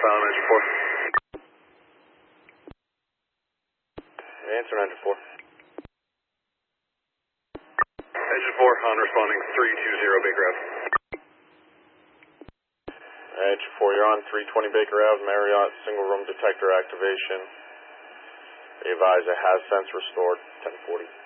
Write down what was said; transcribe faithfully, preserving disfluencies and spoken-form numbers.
Silent Engine four. Answer Engine four. Engine four on responding three two zero Baker Ave. Engine four, you're on three twenty Baker Ave, Marriott, single room detector activation. Be advised, it has sense restored, ten forty.